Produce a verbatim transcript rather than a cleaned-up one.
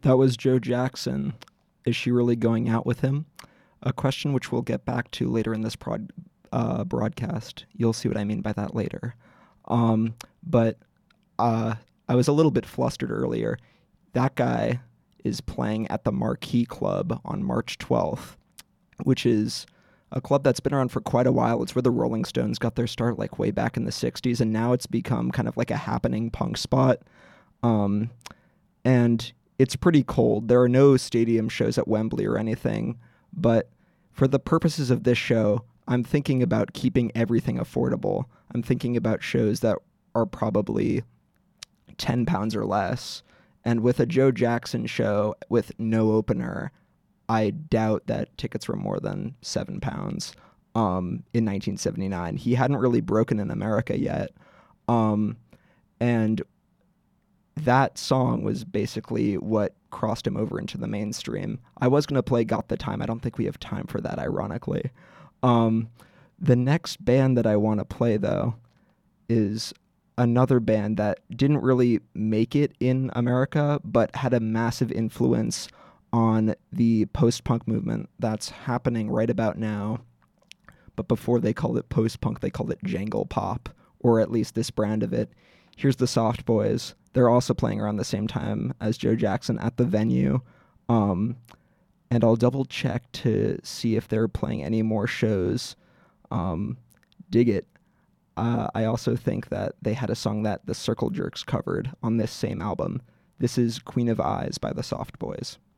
That was Joe Jackson. Is she really going out with him? A question which we'll get back to later in this prod, uh, broadcast. You'll see what I mean by that later. Um, but uh, I was a little bit flustered earlier. That guy is playing at the Marquee Club on March twelfth, which is a club that's been around for quite a while. It's where the Rolling Stones got their start, like way back in the sixties, and now it's become kind of like a happening punk spot. Um, and it's pretty cold. There are no stadium shows at Wembley or anything, but for the purposes of this show, I'm thinking about keeping everything affordable. I'm thinking about shows that are probably ten pounds or less. And with a Joe Jackson show with no opener, I doubt that tickets were more than seven pounds um, in nineteen seventy-nine. He hadn't really broken in America yet. Um, and that song was basically what crossed him over into the mainstream. I was going to play Got the Time. I don't think we have time for that, ironically. Um, the next band that I want to play, though, is another band that didn't really make it in America, but had a massive influence on the post-punk movement that's happening right about now. But before they called it post-punk, they called it jangle pop, or at least this brand of it. Here's the Soft Boys. They're also playing around the same time as Joe Jackson at the venue. Um, and I'll double check to see if they're playing any more shows. Um, dig it. Uh, I also think that they had a song that the Circle Jerks covered on this same album. This is Queen of Eyes by the Soft Boys.